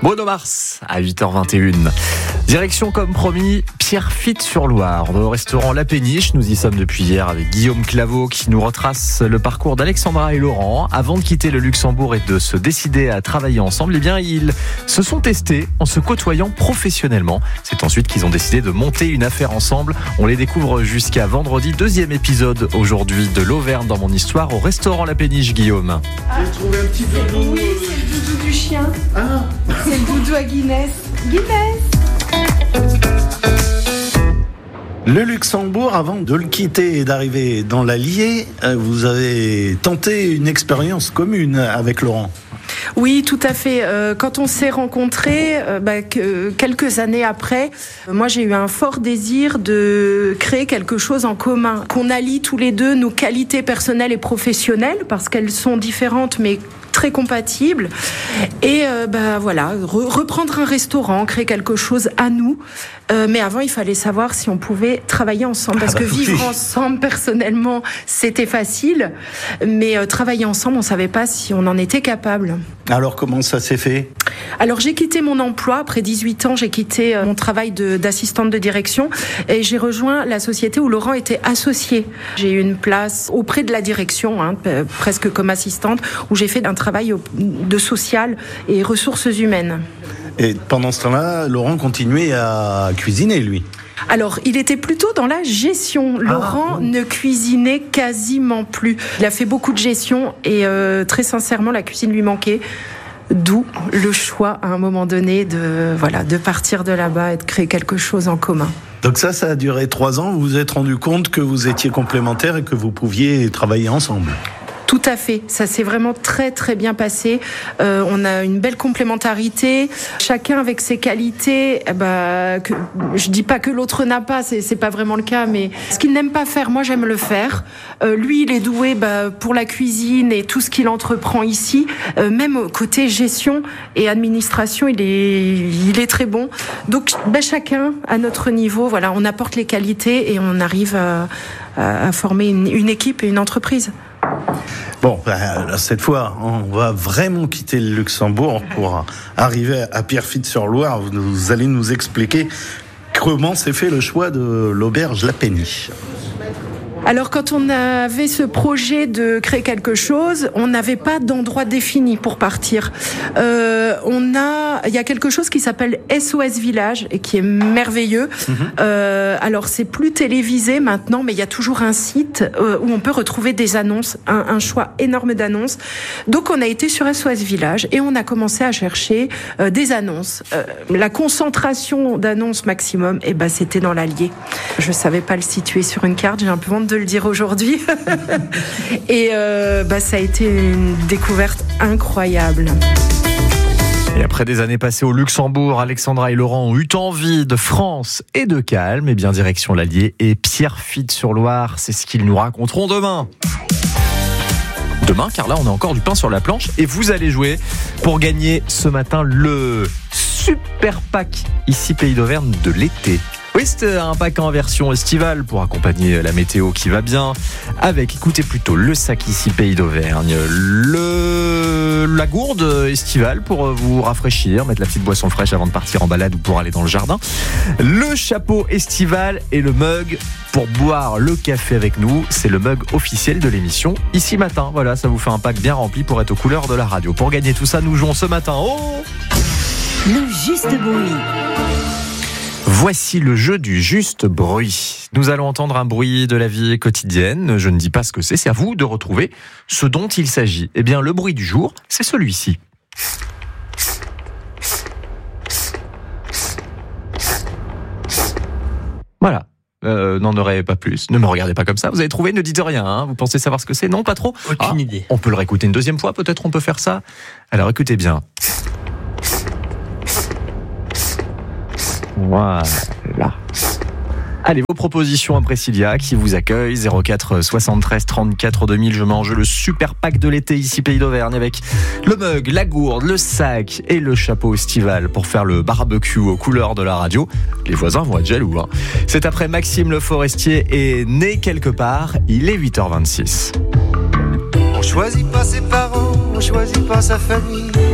Bruno Mars à 8h21. Direction comme promis, Pierrefitte-sur-Loire, au restaurant La Péniche. Nous y sommes depuis hier avec Guillaume Claveau qui nous retrace le parcours d'Alexandra et Laurent. Avant de quitter le Luxembourg et de se décider à travailler ensemble, ils se sont testés en se côtoyant professionnellement. C'est ensuite qu'ils ont décidé de monter une affaire ensemble. On les découvre jusqu'à vendredi. 2e épisode aujourd'hui de l'Auvergne dans mon histoire au restaurant La Péniche, Guillaume. J'ai trouvé un petit doudou. Oui, c'est le doudou du chien. Ah. C'est le doudou à Guinness. Le Luxembourg, avant de le quitter et d'arriver dans l'Allier, vous avez tenté une expérience commune avec Laurent. Oui, tout à fait. Quand on s'est rencontrés, quelques années après, moi j'ai eu un fort désir de créer quelque chose en commun, qu'on allie tous les deux nos qualités personnelles et professionnelles, parce qu'elles sont différentes mais très compatibles. Et reprendre un restaurant, créer quelque chose à nous. Mais avant, il fallait savoir si on pouvait travailler ensemble. Parce que vivre ensemble, personnellement, c'était facile. Mais travailler ensemble, on ne savait pas si on en était capable. Alors, comment ça s'est fait ? Alors, j'ai quitté mon emploi. Après 18 ans, j'ai quitté mon travail d'assistante de direction. Et j'ai rejoint la société où Laurent était associé. J'ai eu une place auprès de la direction, presque comme assistante, où j'ai fait un travail de social et ressources humaines. Et pendant ce temps-là, Laurent continuait à cuisiner, lui. Alors, il était plutôt dans la gestion. Laurent ne cuisinait quasiment plus. Il a fait beaucoup de gestion et très sincèrement, la cuisine lui manquait. D'où le choix, à un moment donné, de partir de là-bas et de créer quelque chose en commun. Donc ça a duré 3 ans. Vous vous êtes rendu compte que vous étiez complémentaires et que vous pouviez travailler ensemble. Tout à fait, ça s'est vraiment très très bien passé. On a une belle complémentarité, chacun avec ses qualités. Je dis pas que l'autre n'a pas, c'est pas vraiment le cas, mais ce qu'il n'aime pas faire, moi j'aime le faire. Lui, il est doué pour la cuisine et tout ce qu'il entreprend ici. Même côté gestion et administration, il est très bon. Donc chacun à notre niveau, voilà, on apporte les qualités et on arrive à former une équipe et une entreprise. Bon, cette fois, on va vraiment quitter le Luxembourg pour arriver à Pierrefitte-sur-Loire. Vous allez nous expliquer comment s'est fait le choix de l'auberge La Péniche. Alors, quand on avait ce projet de créer quelque chose, on n'avait pas d'endroit défini pour partir. Il y a quelque chose qui s'appelle SOS Village et qui est merveilleux. Alors, c'est plus télévisé maintenant, mais il y a toujours un site où on peut retrouver des annonces, un choix énorme d'annonces. Donc, on a été sur SOS Village et on a commencé à chercher des annonces. La concentration d'annonces maximum, c'était dans l'Allier. Je savais pas le situer sur une carte, j'ai un peu honte de le dire aujourd'hui. Et ça a été une découverte incroyable. Et après des années passées au Luxembourg, Alexandra et Laurent ont eu envie de France et de calme. Et bien direction l'Allier et Pierrefitte-sur-Loire, c'est ce qu'ils nous raconteront demain. Demain, car là on a encore du pain sur la planche et vous allez jouer pour gagner ce matin le super pack ici Pays d'Auvergne de l'été. Oui, c'est un pack en version estivale pour accompagner la météo qui va bien. Avec, écoutez plutôt, le sac ici Pays d'Auvergne, la gourde estivale pour vous rafraîchir, mettre la petite boisson fraîche avant de partir en balade ou pour aller dans le jardin, le chapeau estival et le mug pour boire le café avec nous. C'est le mug officiel de l'émission Ici Matin. Voilà, ça vous fait un pack bien rempli pour être aux couleurs de la radio. Pour gagner tout ça, nous jouons ce matin le juste bruit. Voici le jeu du juste bruit. Nous allons entendre un bruit de la vie quotidienne. Je ne dis pas ce que c'est à vous de retrouver ce dont il s'agit. Eh bien, le bruit du jour, c'est celui-ci. Voilà. N'en aurez pas plus. Ne me regardez pas comme ça. Vous avez trouvé, ne dites rien. Hein. Vous pensez savoir ce que c'est ? Non, pas trop ? Aucune idée. On peut le réécouter une deuxième fois, peut-être on peut faire ça. Alors écoutez bien. Voilà. Allez, vos propositions à Priscilla qui vous accueille, 04 73 34 2000. Je mange le super pack de l'été ici Pays d'Auvergne avec le mug, la gourde, le sac et le chapeau estival pour faire le barbecue aux couleurs de la radio. Les voisins vont être jaloux. Hein. C'est après Maxime Le Forestier est né quelque part. Il est 8h26. On choisit pas ses parents, on choisit pas sa famille.